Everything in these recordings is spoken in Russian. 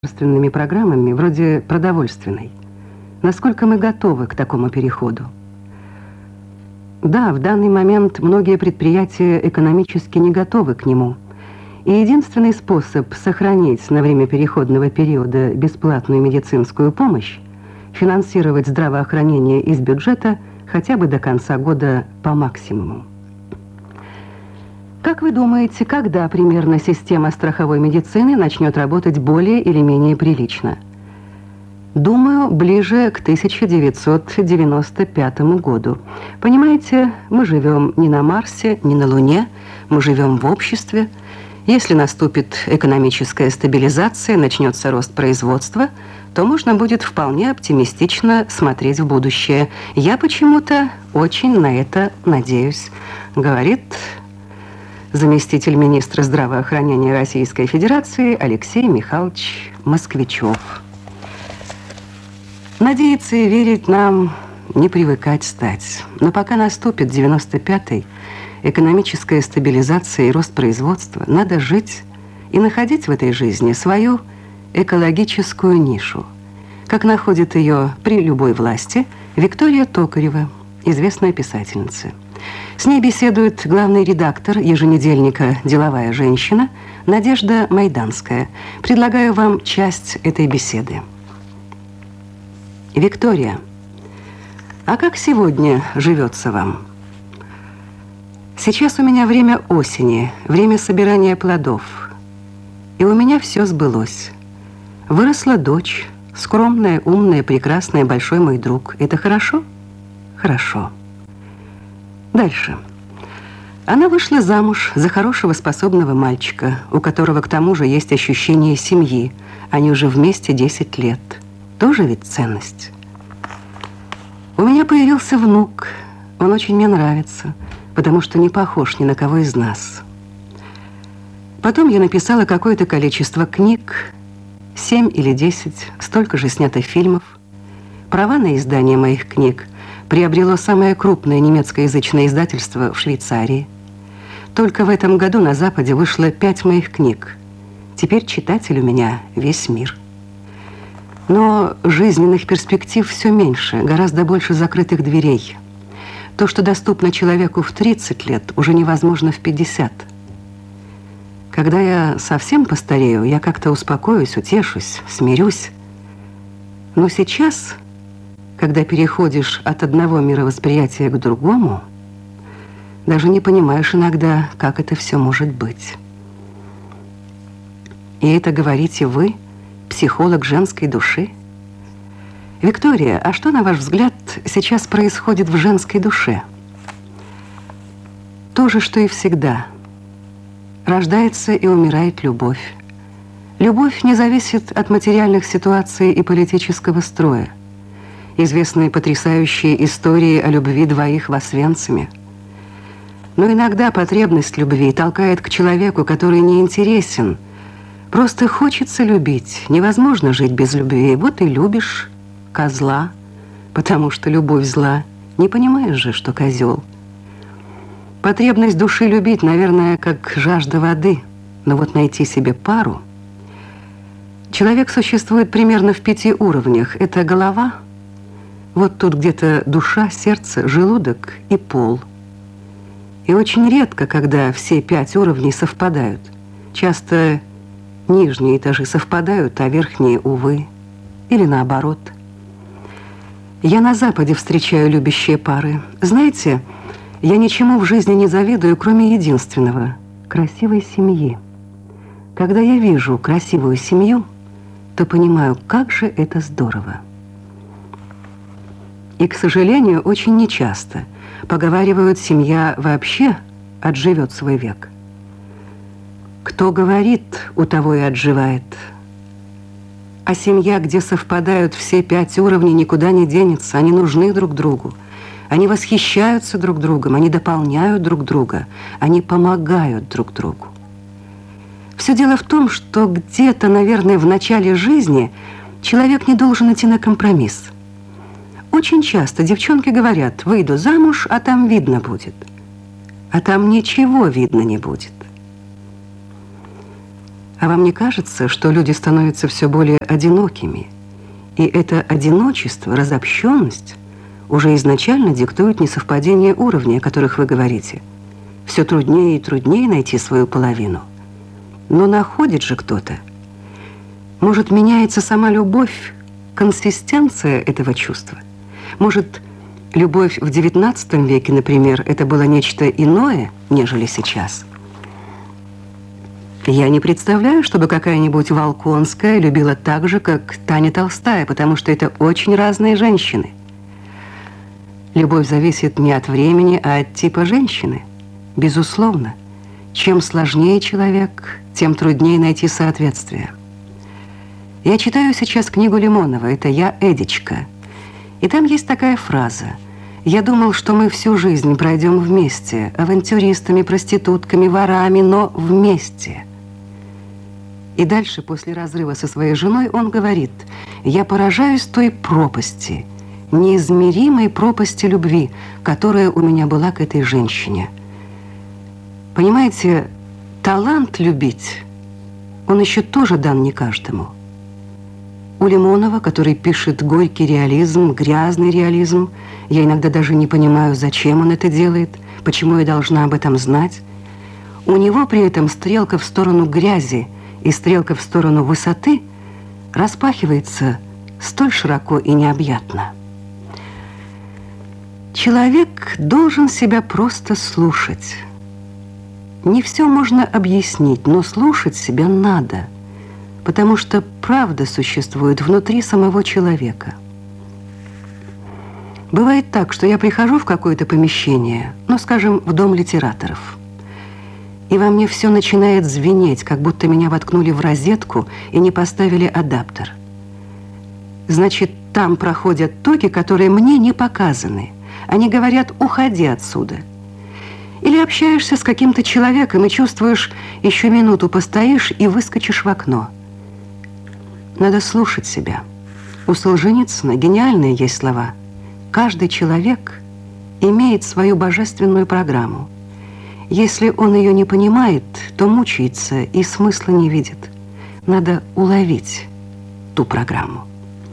государственными программами, вроде продовольственной. Насколько мы готовы к такому переходу? Да, в данный момент многие предприятия экономически не готовы к нему. И единственный способ сохранить на время переходного периода бесплатную медицинскую помощь – финансировать здравоохранение из бюджета хотя бы до конца года по максимуму. Как вы думаете, когда примерно система страховой медицины начнет работать более или менее прилично? Думаю, ближе к 1995 году. Понимаете, мы живем не на Марсе, не на Луне, мы живем в обществе. Если наступит экономическая стабилизация, начнется рост производства, то можно будет вполне оптимистично смотреть в будущее. Я почему-то очень на это надеюсь, говорит заместитель министра здравоохранения Российской Федерации Алексей Михайлович Москвичев. Надеяться и верить нам не привыкать стать. Но пока наступит 95-й, экономическая стабилизация и рост производства, надо жить и находить в этой жизни свою экологическую нишу, как находит ее при любой власти Виктория Токарева, известная писательница. С ней беседует главный редактор еженедельника «Деловая женщина» Надежда Майданская. Предлагаю вам часть этой беседы. Виктория, а как сегодня живется вам? Сейчас у меня время осени, время собирания плодов. И у меня все сбылось. Выросла дочь, скромная, умная, прекрасная, большой мой друг. Это хорошо? Хорошо. Дальше. Она вышла замуж за хорошего, способного мальчика, у которого к тому же есть ощущение семьи. Они уже вместе 10 лет. Тоже ведь ценность. У меня появился внук. Он очень мне нравится, потому что не похож ни на кого из нас. Потом я написала какое-то количество книг, 7 или 10, столько же снято фильмов. Права на издание моих книг приобрело самое крупное немецкоязычное издательство в Швейцарии. Только в этом году на Западе вышло 5 моих книг. Теперь читатель у меня весь мир. Но жизненных перспектив все меньше, гораздо больше закрытых дверей. То, что доступно человеку в 30 лет, уже невозможно в 50. Когда я совсем постарею, я как-то успокоюсь, утешусь, смирюсь. Но сейчас, когда переходишь от одного мировосприятия к другому, даже не понимаешь иногда, как это все может быть. И это говорите вы, психолог женской души? Виктория, а что, на ваш взгляд, сейчас происходит в женской душе? То же, что и всегда. Рождается и умирает любовь. Любовь не зависит от материальных ситуаций и политического строя. Известны потрясающие истории о любви двоих в Освенциме. Но иногда потребность любви толкает к человеку, который не интересен. Просто хочется любить. Невозможно жить без любви. Вот и любишь козла, потому что любовь зла. Не понимаешь же, что козел. Потребность души любить, наверное, как жажда воды. Но вот найти себе пару... Человек существует примерно в 5 уровнях. Это голова, вот тут где-то душа, сердце, желудок и пол. И очень редко, когда все 5 уровней совпадают. Часто нижние этажи совпадают, а верхние, увы, или наоборот. Я на Западе встречаю любящие пары. Знаете, я ничему в жизни не завидую, кроме единственного – красивой семьи. Когда я вижу красивую семью, то понимаю, как же это здорово. И, к сожалению, очень нечасто. Поговаривают, семья вообще отживет свой век. Кто говорит, у того и отживает. А семья, где совпадают все 5 уровней, никуда не денется. Они нужны друг другу. Они восхищаются друг другом, они дополняют друг друга, они помогают друг другу. Все дело в том, что где-то, наверное, в начале жизни человек не должен идти на компромисс. Очень часто девчонки говорят: выйду замуж, а там видно будет. А там ничего видно не будет. А вам не кажется, что люди становятся все более одинокими? И это одиночество, разобщенность уже изначально диктует несовпадение уровней, о которых вы говорите. Все труднее и труднее найти свою половину. Но находит же кто-то. Может, меняется сама любовь, консистенция этого чувства? Может, любовь в XIX веке, например, это было нечто иное, нежели сейчас? Я не представляю, чтобы какая-нибудь Волконская любила так же, как Таня Толстая, потому что это очень разные женщины. Любовь зависит не от времени, а от типа женщины. Безусловно. Чем сложнее человек, тем труднее найти соответствие. Я читаю сейчас книгу Лимонова «Это я, Эдичка». И там есть такая фраза: «Я думал, что мы всю жизнь пройдем вместе, авантюристами, проститутками, ворами, но вместе». И дальше, после разрыва со своей женой, он говорит: «Я поражаюсь той пропасти, неизмеримой пропасти любви, которая у меня была к этой женщине». Понимаете, талант любить, он еще тоже дан не каждому. У Лимонова, который пишет горький реализм, грязный реализм, я иногда даже не понимаю, зачем он это делает, почему я должна об этом знать. У него при этом стрелка в сторону грязи и стрелка в сторону высоты распахивается столь широко и необъятно. Человек должен себя просто слушать. Не все можно объяснить, но слушать себя надо, потому что правда существует внутри самого человека. Бывает так, что я прихожу в какое-то помещение, ну, скажем, в дом литераторов, и во мне все начинает звенеть, как будто меня воткнули в розетку и не поставили адаптер. Значит, там проходят токи, которые мне не показаны. Они говорят: уходи отсюда. Или общаешься с каким-то человеком и чувствуешь, еще минуту постоишь и выскочишь в окно. Надо слушать себя. У Солженицына гениальные есть слова: каждый человек имеет свою божественную программу. Если он ее не понимает, то мучается и смысла не видит. Надо уловить ту программу.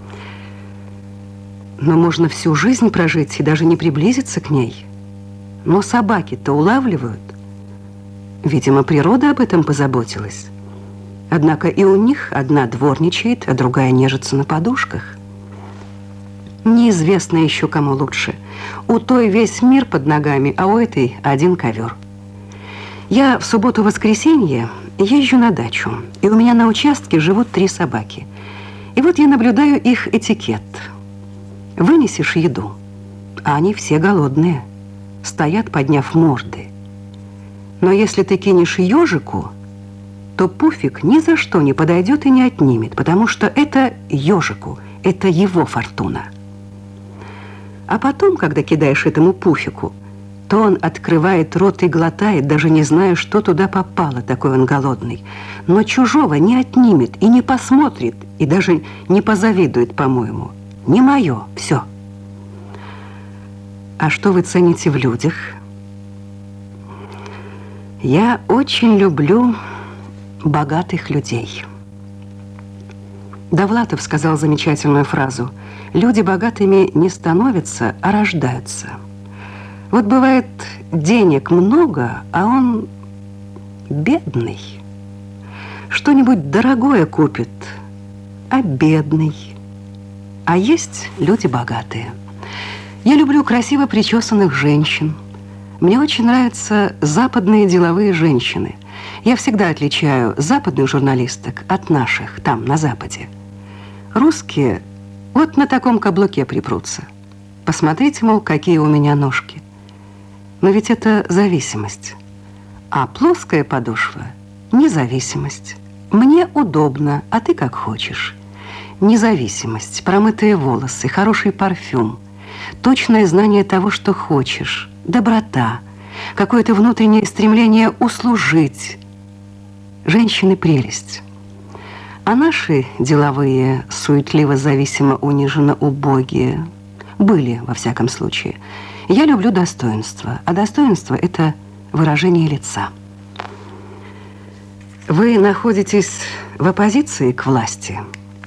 Но можно всю жизнь прожить и даже не приблизиться к ней. Но собаки-то улавливают. Видимо, природа об этом позаботилась. Однако и у них одна дворничает, а другая нежится на подушках. Неизвестно еще, кому лучше. У той весь мир под ногами, а у этой один ковер. Я в субботу-воскресенье езжу на дачу, и у меня на участке живут 3 собаки. И вот я наблюдаю их этикет. Вынесешь еду, а они все голодные, стоят, подняв морды. Но если ты кинешь ежику, то пуфик ни за что не подойдет и не отнимет, потому что это ежику, это его фортуна. А потом, когда кидаешь этому пуфику, то он открывает рот и глотает, даже не зная, что туда попало, такой он голодный. Но чужого не отнимет и не посмотрит, и даже не позавидует, по-моему. Не мое, все. А что вы цените в людях? Я очень люблю богатых людей. Довлатов сказал замечательную фразу: люди богатыми не становятся, а рождаются. Вот бывает, денег много, а он бедный. Что-нибудь дорогое купит, а бедный. А есть люди богатые. Я люблю красиво причесанных женщин. Мне очень нравятся западные деловые женщины. Я всегда отличаю западных журналисток от наших, там, на Западе. Русские вот на таком каблуке припрутся. Посмотрите, мол, какие у меня ножки. Но ведь это зависимость. А плоская подошва – независимость. Мне удобно, а ты как хочешь. Независимость, промытые волосы, хороший парфюм, точное знание того, что хочешь, доброта, какое-то внутреннее стремление услужить. Женщины – прелесть. А наши деловые, суетливо-зависимо униженно убогие были, во всяком случае. Я люблю достоинство, а достоинство – это выражение лица. Вы находитесь в оппозиции к власти.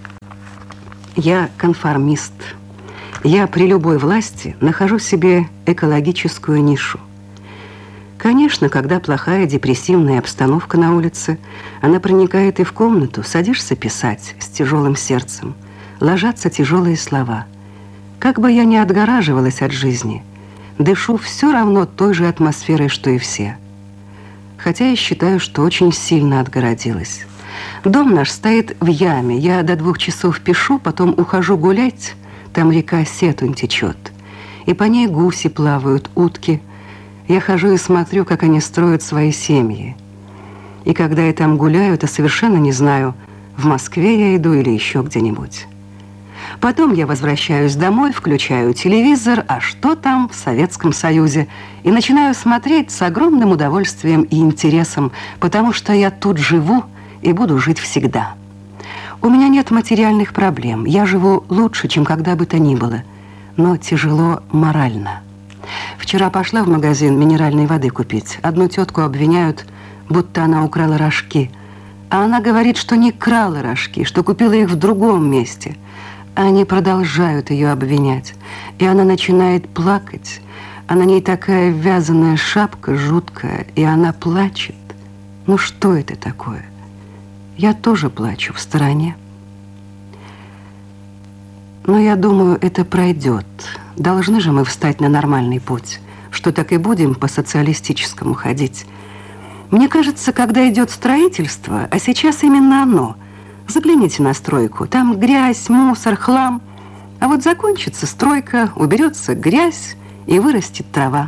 Я конформист. Я при любой власти нахожу себе экологическую нишу. Конечно, когда плохая депрессивная обстановка на улице, она проникает и в комнату, садишься писать с тяжелым сердцем, ложатся тяжелые слова. Как бы я ни отгораживалась от жизни, дышу все равно той же атмосферой, что и все. Хотя я считаю, что очень сильно отгородилась. Дом наш стоит в яме. Я до 2 часов пишу, потом ухожу гулять. Там река Сетунь течет. И по ней гуси плавают, утки. Я хожу и смотрю, как они строят свои семьи. И когда я там гуляю, то совершенно не знаю, в Москве я иду или еще где-нибудь. Потом я возвращаюсь домой, включаю телевизор, а что там в Советском Союзе, и начинаю смотреть с огромным удовольствием и интересом, потому что я тут живу и буду жить всегда. У меня нет материальных проблем, я живу лучше, чем когда бы то ни было, но тяжело морально. Вчера пошла в магазин минеральной воды купить. Одну тетку обвиняют, будто она украла рожки, а она говорит, что не крала рожки, что купила их в другом месте. Они продолжают ее обвинять, и она начинает плакать. А на ней такая вязаная шапка жуткая, и она плачет. Ну что это такое? Я тоже плачу в стороне. Но я думаю, это пройдет. Должны же мы встать на нормальный путь, что так и будем по социалистическому ходить. Мне кажется, когда идет строительство, а сейчас именно оно. Загляните на стройку, там грязь, мусор, хлам. А вот закончится стройка, уберется грязь и вырастет трава.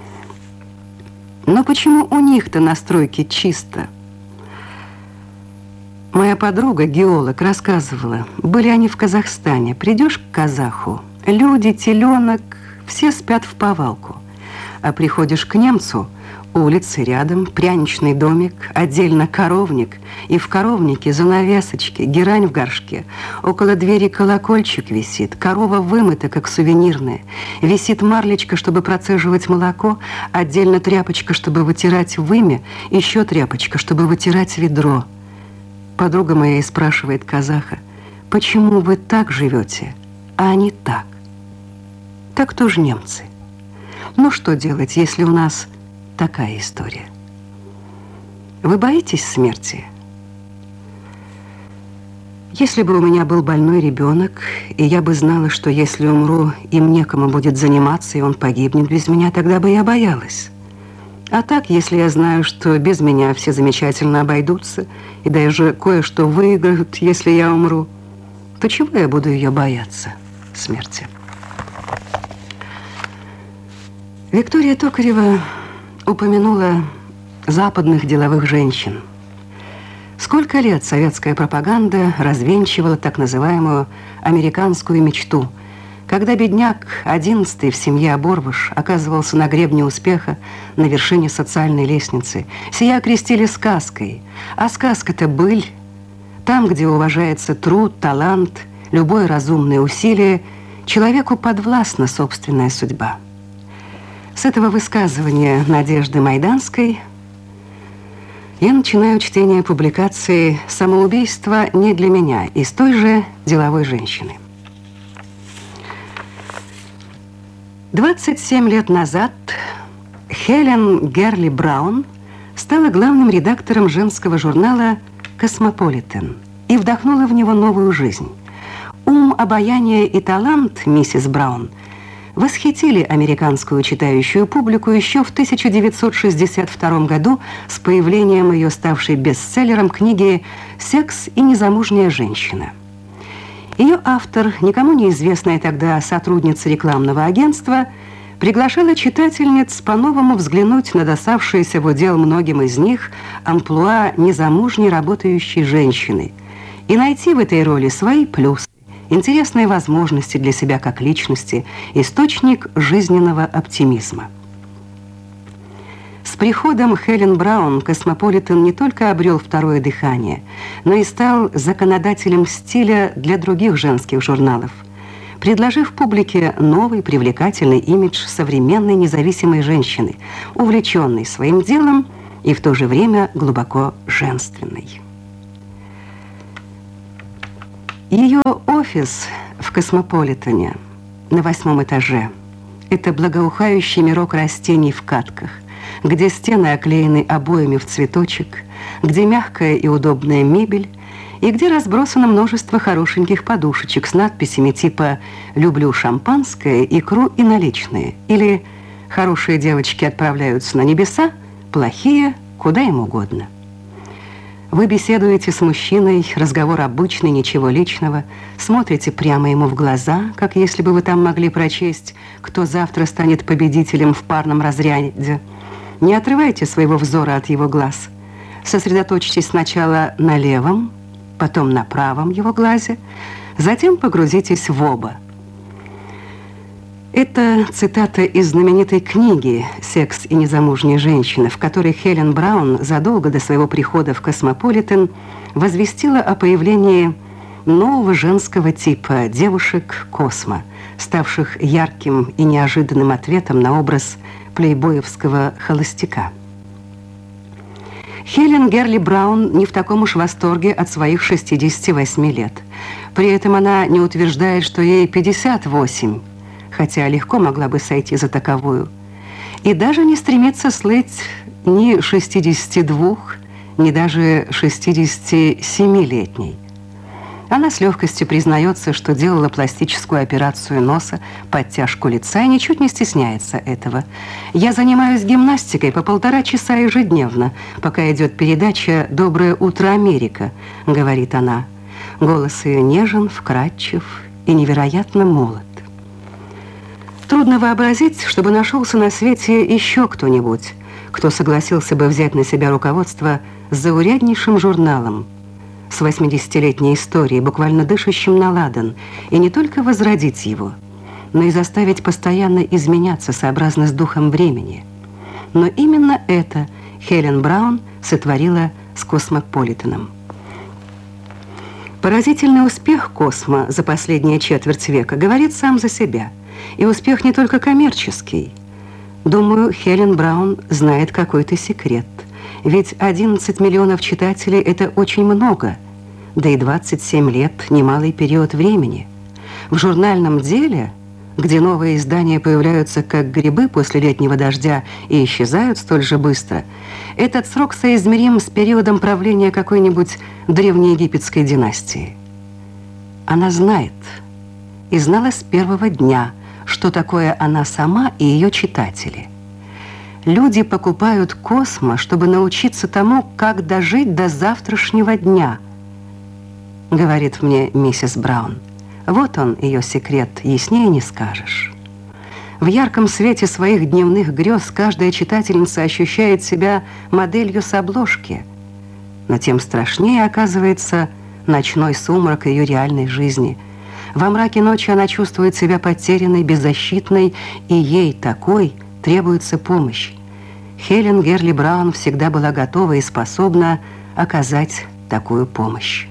Но почему у них-то на стройке чисто? Моя подруга, геолог, рассказывала, были они в Казахстане. Придешь к казаху, люди, теленок, все спят в повалку. А приходишь к немцу, улицы рядом, пряничный домик, отдельно коровник, и в коровнике занавесочки, герань в горшке. Около двери колокольчик висит, корова вымыта, как сувенирная. Висит марлечка, чтобы процеживать молоко, отдельно тряпочка, чтобы вытирать вымя, еще тряпочка, чтобы вытирать ведро. Подруга моя и спрашивает казаха, почему вы так живете, а они так? Так тоже немцы. Ну что делать, если у нас такая история? Вы боитесь смерти? Если бы у меня был больной ребенок, и я бы знала, что если умру, им некому будет заниматься, и он погибнет без меня, тогда бы я боялась. А так, если я знаю, что без меня все замечательно обойдутся, и даже кое-что выиграют, если я умру, то чего я буду ее бояться, смерти? Виктория Токарева упомянула западных деловых женщин. Сколько лет советская пропаганда развенчивала так называемую американскую мечту, когда бедняк, 11-й в семье Оборвыш, оказывался на гребне успеха, на вершине социальной лестницы. Сия окрестили сказкой. А сказка-то быль. Там, где уважается труд, талант, любое разумное усилие, человеку подвластна собственная судьба. С этого высказывания Надежды Майданской я начинаю чтение публикации «Самоубийство не для меня» из той же деловой женщины. 27 лет назад Хелен Герли Браун стала главным редактором женского журнала «Космополитен» и вдохнула в него новую жизнь. Ум, обаяние и талант миссис Браун восхитили американскую читающую публику еще в 1962 году с появлением ее ставшей бестселлером книги «Секс и незамужняя женщина». Ее автор, никому неизвестная тогда сотрудница рекламного агентства, приглашала читательниц по-новому взглянуть на доставшееся в удел многим из них амплуа незамужней работающей женщины и найти в этой роли свои плюсы, интересные возможности для себя как личности, источник жизненного оптимизма. С приходом Хелен Браун «Космополитен» не только обрел второе дыхание, но и стал законодателем стиля для других женских журналов, предложив публике новый привлекательный имидж современной независимой женщины, увлеченной своим делом и в то же время глубоко женственной. Ее офис в Космополитене на 8-м этаже – это благоухающий мирок растений в катках, где стены оклеены обоями в цветочек, где мягкая и удобная мебель, и где разбросано множество хорошеньких подушечек с надписями типа «Люблю шампанское, икру и наличные» или «Хорошие девочки отправляются на небеса, плохие – куда им угодно». Вы беседуете с мужчиной, разговор обычный, ничего личного, смотрите прямо ему в глаза, как если бы вы там могли прочесть, кто завтра станет победителем в парном разряде. Не отрывайте своего взора от его глаз. Сосредоточьтесь сначала на левом, потом на правом его глазе, затем погрузитесь в оба. Это цитата из знаменитой книги «Секс и незамужние женщины», в которой Хелен Браун задолго до своего прихода в Космополитен возвестила о появлении нового женского типа девушек Космо, ставших ярким и неожиданным ответом на образ плейбоевского холостяка. Хелен Герли Браун не в таком уж восторге от своих 68 лет. При этом она не утверждает, что ей 58, хотя легко могла бы сойти за таковую, и даже не стремится слыть ни 62, ни даже 67-летней. Она с легкостью признается, что делала пластическую операцию носа, подтяжку лица и ничуть не стесняется этого. «Я занимаюсь гимнастикой по 1,5 часа ежедневно, пока идет передача «Доброе утро, Америка», — говорит она. Голос ее нежен, вкрадчив и невероятно молод. Трудно вообразить, чтобы нашелся на свете еще кто-нибудь, кто согласился бы взять на себя руководство зауряднейшим журналом с 80-летней историей, буквально дышащим на ладан, и не только возродить его, но и заставить постоянно изменяться сообразно с духом времени. Но именно это Хелен Браун сотворила с Космополитеном. Поразительный успех Космо за последние четверть века говорит сам за себя. И успех не только коммерческий. Думаю, Хелен Браун знает какой-то секрет. Ведь 11 миллионов читателей – это очень много. Да и 27 лет – немалый период времени. В журнальном деле, где новые издания появляются как грибы после летнего дождя и исчезают столь же быстро, этот срок соизмерим с периодом правления какой-нибудь древнеегипетской династии. Она знает, и знала с первого дня, что такое она сама и ее читатели. Люди покупают Космо, чтобы научиться тому, как дожить до завтрашнего дня, говорит мне миссис Браун. Вот он, ее секрет, яснее не скажешь. В ярком свете своих дневных грез каждая читательница ощущает себя моделью с обложки, но тем страшнее оказывается ночной сумрак ее реальной жизни. Во мраке ночи она чувствует себя потерянной, беззащитной, и ей, такой, требуется помощь. Хелен Герли Браун всегда была готова и способна оказать такую помощь.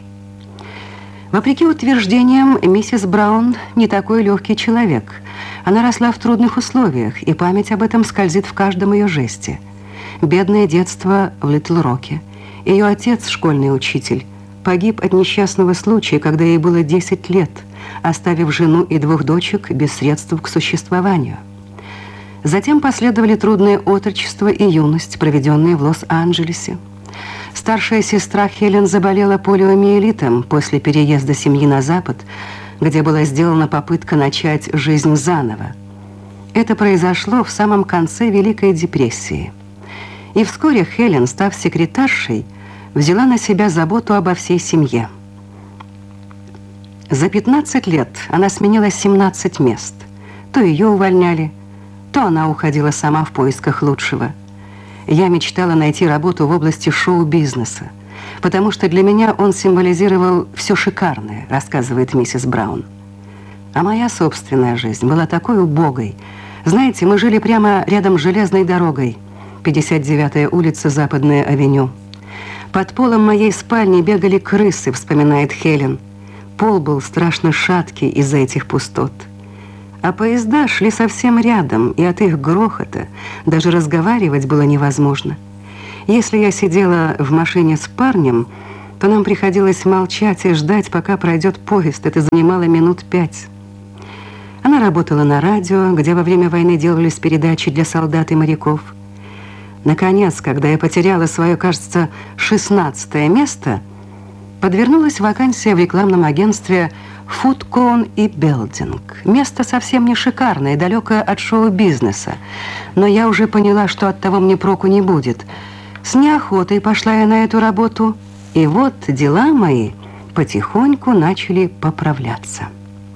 Вопреки утверждениям, миссис Браун не такой легкий человек. Она росла в трудных условиях, и память об этом скользит в каждом ее жесте. Бедное детство в Литл-Роке. Ее отец, школьный учитель, погиб от несчастного случая, когда ей было 10 лет, оставив жену и 2 дочек без средств к существованию. Затем последовали трудное отрочество и юность, проведенные в Лос-Анджелесе. Старшая сестра Хелен заболела полиомиелитом после переезда семьи на Запад, где была сделана попытка начать жизнь заново. Это произошло в самом конце Великой депрессии. И вскоре Хелен, став секретаршей, взяла на себя заботу обо всей семье. За 15 лет она сменила 17 мест. То ее увольняли, то она уходила сама в поисках лучшего. Я мечтала найти работу в области шоу-бизнеса, потому что для меня он символизировал все шикарное, рассказывает миссис Браун. А моя собственная жизнь была такой убогой. Знаете, мы жили прямо рядом с железной дорогой, 59-я улица, Западная авеню. Под полом моей спальни бегали крысы, вспоминает Хелен. Пол был страшно шаткий из-за этих пустот. А поезда шли совсем рядом, и от их грохота даже разговаривать было невозможно. Если я сидела в машине с парнем, то нам приходилось молчать и ждать, пока пройдет поезд. Это занимало минут 5. Она работала на радио, где во время войны делались передачи для солдат и моряков. Наконец, когда я потеряла свое, кажется, 16-е место, подвернулась вакансия в рекламном агентстве Food Cone и Building. Место совсем не шикарное, далекое от шоу-бизнеса. Но я уже поняла, что от того мне проку не будет. С неохотой пошла я на эту работу, и вот дела мои потихоньку начали поправляться.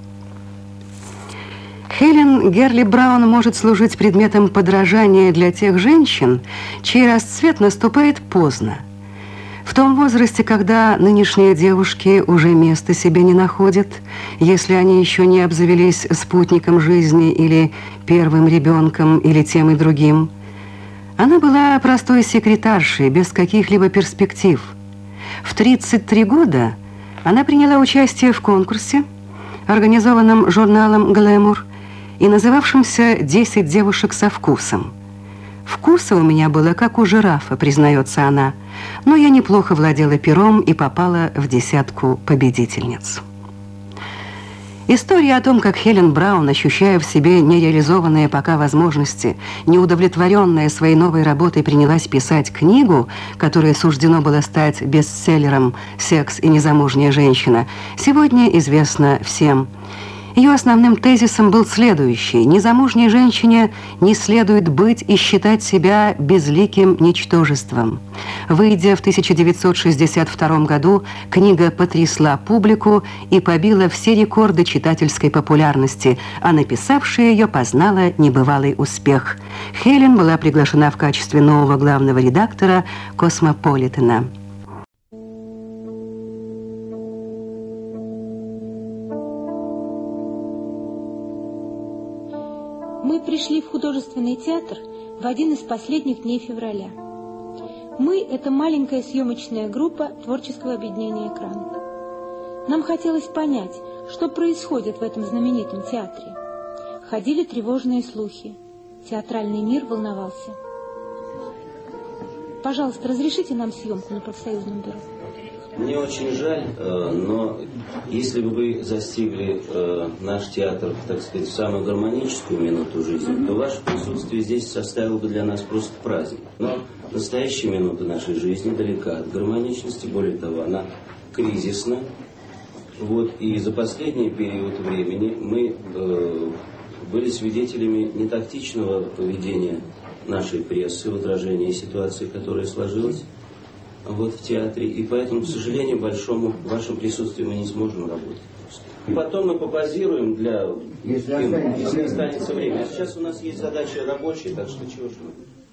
Хелен Герли Браун может служить предметом подражания для тех женщин, чей расцвет наступает поздно. В том возрасте, когда нынешние девушки уже места себе не находят, если они еще не обзавелись спутником жизни или первым ребенком, или тем и другим. Она была простой секретаршей, без каких-либо перспектив. В 33 года она приняла участие в конкурсе, организованном журналом «Глэмур» и называвшемся «10 девушек со вкусом». Вкуса у меня было, как у жирафа, признается она, но я неплохо владела пером и попала в 10 победительниц. История о том, как Хелен Браун, ощущая в себе нереализованные пока возможности, неудовлетворенная своей новой работой, принялась писать книгу, которой суждено было стать бестселлером «Секс и незамужняя женщина», сегодня известна всем. Ее основным тезисом был следующий: незамужней женщине не следует быть и считать себя безликим ничтожеством. Выйдя в 1962 году, книга потрясла публику и побила все рекорды читательской популярности, а написавшая ее познала небывалый успех. Хелен была приглашена в качестве нового главного редактора «Космополитена». Мы пришли в художественный театр в один из последних дней февраля. Мы – это маленькая съемочная группа творческого объединения «Экран». Нам хотелось понять, что происходит в этом знаменитом театре. Ходили тревожные слухи. Театральный мир волновался. Пожалуйста, разрешите нам съемку на профсоюзном бюро? Мне очень жаль, но если бы вы застигли наш театр, так сказать, в самую гармоническую минуту жизни, то ваше присутствие здесь составило бы для нас просто праздник. Но настоящая минута нашей жизни далека от гармоничности, более того, она кризисна. Вот, и за последний период времени мы были свидетелями нетактичного поведения нашей прессы в отражении ситуации, которая сложилась вот в театре, и поэтому, к сожалению, большому в вашем присутствии мы не сможем работать. И потом мы попозируем для... Если останется время. А сейчас у нас есть задача рабочая, так что чего же мы...